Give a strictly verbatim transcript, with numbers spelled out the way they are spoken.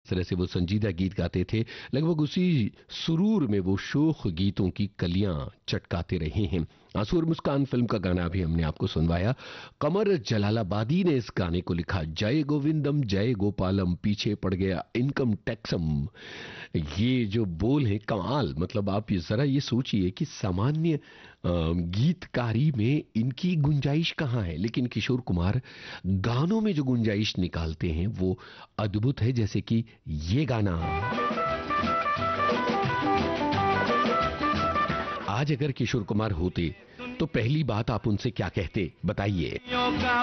तरह से वो संजीदा गीत गाते थे, लगभग उसी सुरूर में वो शोख गीतों की कलियां चटकाते रहे हैं। आंसू और मुस्कान फिल्म का गाना अभी हमने आपको सुनवाया। कमर जलालाबादी ने इस गाने को लिखा। जय गोविंदम जय गोपालम पीछे पड़ गया इनकम टैक्सम। ये जो बोल है कमाल, मतलब आप ये जरा ये सोचिए कि सामान्य अ, गीतकारी में इनकी गुंजाइश कहाँ है, लेकिन किशोर कुमार गानों में जो गुंजाइश निकालते हैं वो अद्भुत है। जैसे कि ये गाना, आज अगर किशोर कुमार होते तो पहली बात आप उनसे क्या कहते, बताइए।